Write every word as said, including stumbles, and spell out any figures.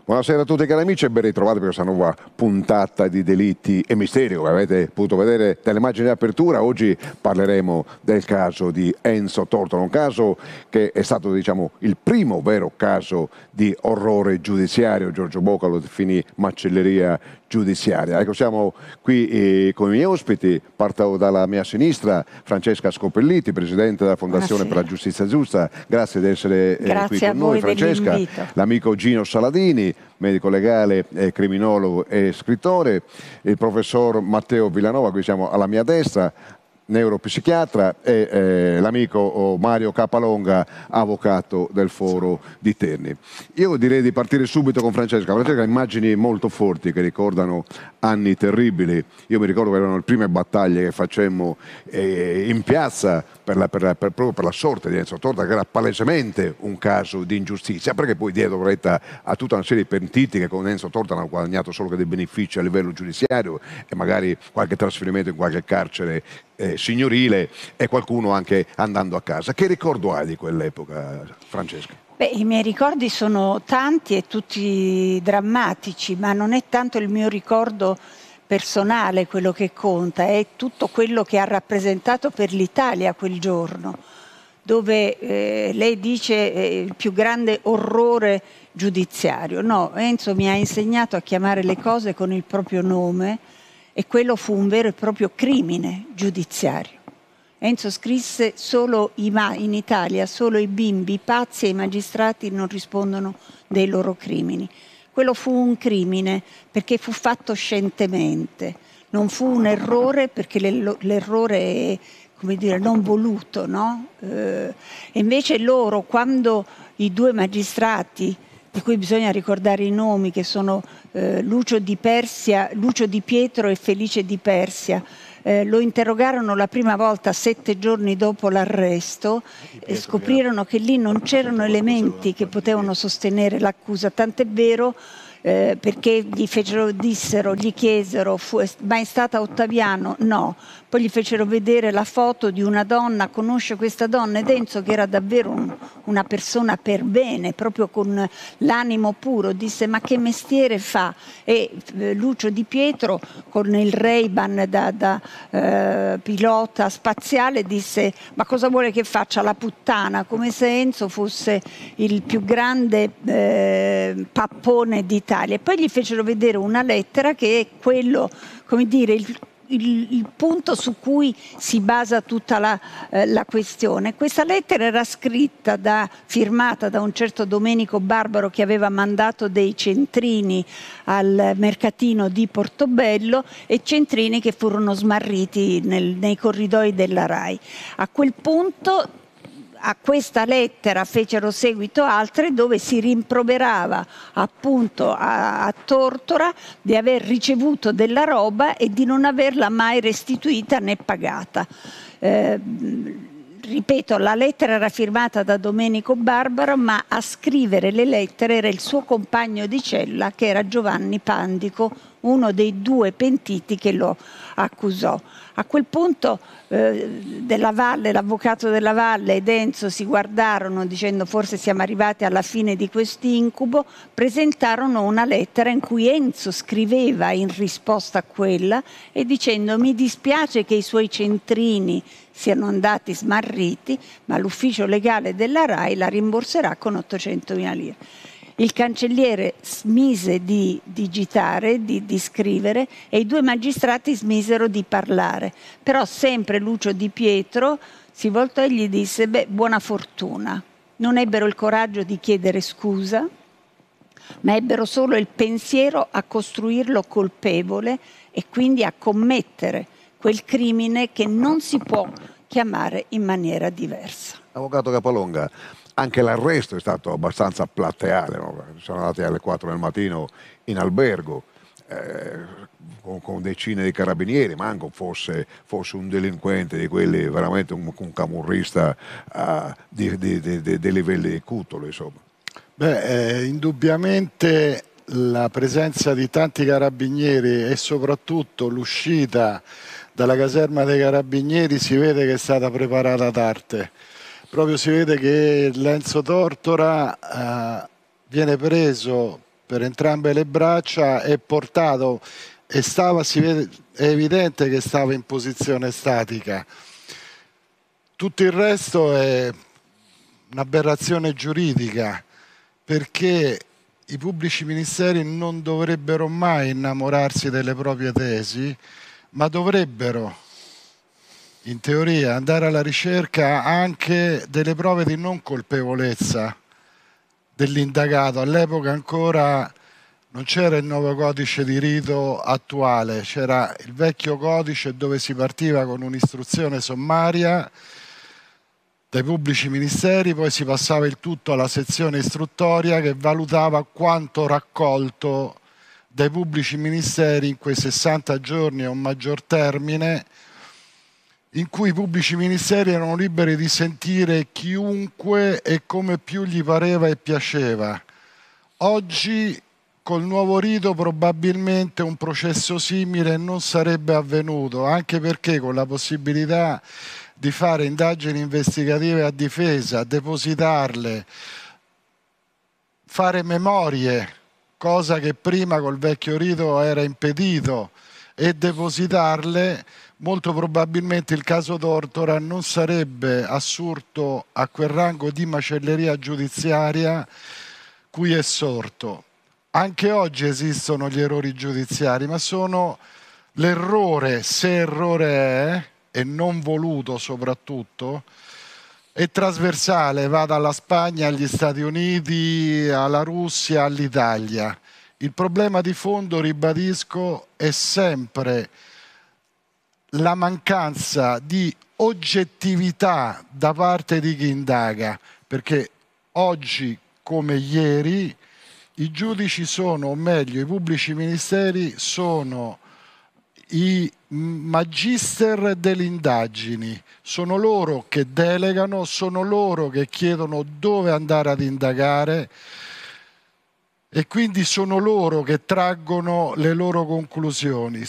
Buonasera a tutti cari amici e ben ritrovati per questa nuova puntata di Delitti e Misteri. Come avete potuto vedere dalle immagini di apertura, oggi parleremo del caso di Enzo Tortora, un caso che è stato, diciamo, il primo vero caso di orrore giudiziario. Giorgio Bocca lo definì macelleria giudiziaria. Ecco, siamo qui eh, con i miei ospiti. Parto dalla mia sinistra, Francesca Scopelliti, Presidente della Fondazione Buonasera. per la Giustizia Giusta. Grazie di essere eh, qui con noi, Francesca. L'amico Gino Saladini, medico legale, eh, criminologo e scrittore, il professor Matteo Villanova, qui siamo alla mia destra, neuropsichiatra, e eh, l'amico Mario Capalonga, avvocato del Foro di Terni. Io direi di partire subito con Francesca. Francesca, immagini molto forti che ricordano anni terribili. Io mi ricordo che erano le prime battaglie che facemmo eh, in piazza per la, per, la, per, proprio per la sorte di Enzo Tortora, che era palesemente un caso di ingiustizia, perché poi dietro retta a tutta una serie di pentiti che con Enzo Tortora hanno guadagnato solo che dei benefici a livello giudiziario e magari qualche trasferimento in qualche carcere eh, signorile e qualcuno anche andando a casa. Che ricordo hai di quell'epoca, Francesca? Beh, i miei ricordi sono tanti e tutti drammatici, ma non è tanto il mio ricordo personale quello che conta, è tutto quello che ha rappresentato per l'Italia quel giorno, dove eh, lei dice eh, il più grande orrore giudiziario. No, Enzo mi ha insegnato a chiamare le cose con il proprio nome e quello fu un vero e proprio crimine giudiziario. Enzo scrisse: solo i ma- in Italia solo i bimbi, i pazzi e i magistrati non rispondono dei loro crimini. Quello fu un crimine perché fu fatto scientemente, non fu un errore perché l'errore è, come dire, non voluto, no? Eh, e invece loro, quando i due magistrati, di cui bisogna ricordare i nomi, che sono eh, Lucio di Persia, Lucio di Pietro e Felice di Persia, Eh, lo interrogarono la prima volta sette giorni dopo l'arresto e scoprirono che lì non c'erano elementi che potevano sostenere l'accusa, tant'è vero eh, perché gli fecero, dissero, gli chiesero: fu, ma è stata Ottaviano? No. Poi gli fecero vedere la foto di una donna, conosce questa donna? Ed Enzo, che era davvero un, una persona per bene, proprio con l'animo puro, disse: ma che mestiere fa? E eh, Lucio di Pietro, con il Ray-Ban da, da eh, pilota spaziale, disse: ma cosa vuole che faccia la puttana? Come se Enzo fosse il più grande eh, pappone d'Italia. E poi gli fecero vedere una lettera che è quello, come dire, il Il, il punto su cui si basa tutta la, eh, la questione. Questa lettera era scritta, da, firmata da un certo Domenico Barbaro, che aveva mandato dei centrini al mercatino di Portobello, e centrini che furono smarriti nel, nei corridoi della RAI. A quel punto a questa lettera fecero seguito altre dove si rimproverava appunto a, a Tortora di aver ricevuto della roba e di non averla mai restituita né pagata. Eh, ripeto, la lettera era firmata da Domenico Barbaro, ma a scrivere le lettere era il suo compagno di cella, che era Giovanni Pandico, uno dei due pentiti che lo accusò. A quel punto eh, Della Valle, l'avvocato Della Valle ed Enzo si guardarono dicendo: forse siamo arrivati alla fine di quest'incubo. Presentarono una lettera in cui Enzo scriveva in risposta a quella e dicendo: mi dispiace che i suoi centrini siano andati smarriti, ma l'ufficio legale della RAI la rimborserà con ottocentomila lire. Il cancelliere smise di digitare, di, di scrivere, e i due magistrati smisero di parlare. Però sempre Lucio Di Pietro si voltò e gli disse: beh, buona fortuna. Non ebbero il coraggio di chiedere scusa, ma ebbero solo il pensiero a costruirlo colpevole e quindi a commettere quel crimine che non si può chiamare in maniera diversa. Avvocato Capalonga, anche l'arresto è stato abbastanza plateale, no? Sono andati alle quattro del mattino in albergo eh, con, con decine di carabinieri, manco fosse, fosse un delinquente di quelli, veramente un, un camorrista uh, di, di, di, di, di livelli di Cutolo, insomma. Beh, eh, indubbiamente la presenza di tanti carabinieri e soprattutto l'uscita dalla caserma dei carabinieri si vede che è stata preparata ad arte. Proprio si vede che l'Enzo Tortora eh, viene preso per entrambe le braccia e portato, e stava, si vede, è evidente che stava in posizione statica. Tutto il resto è un'aberrazione giuridica, perché i pubblici ministeri non dovrebbero mai innamorarsi delle proprie tesi, ma dovrebbero, in teoria, andare alla ricerca anche delle prove di non colpevolezza dell'indagato. All'epoca ancora non c'era il nuovo codice di rito attuale, c'era il vecchio codice dove si partiva con un'istruzione sommaria dai pubblici ministeri, poi si passava il tutto alla sezione istruttoria che valutava quanto raccolto dai pubblici ministeri in quei sessanta giorni o un maggior termine, in cui i pubblici ministeri erano liberi di sentire chiunque e come più gli pareva e piaceva. Oggi, col nuovo rito, probabilmente un processo simile non sarebbe avvenuto, anche perché con la possibilità di fare indagini investigative a difesa, depositarle, fare memorie, cosa che prima col vecchio rito era impedito, e depositarle, molto probabilmente il caso Tortora non sarebbe assurto a quel rango di macelleria giudiziaria cui è sorto. Anche oggi esistono gli errori giudiziari, ma sono l'errore, se errore è, e non voluto soprattutto, è trasversale, va dalla Spagna agli Stati Uniti, alla Russia, all'Italia. Il problema di fondo, ribadisco, è sempre la mancanza di oggettività da parte di chi indaga, perché oggi come ieri i giudici sono, o meglio i pubblici ministeri sono i magister delle indagini, sono loro che delegano, sono loro che chiedono dove andare ad indagare e quindi sono loro che traggono le loro conclusioni.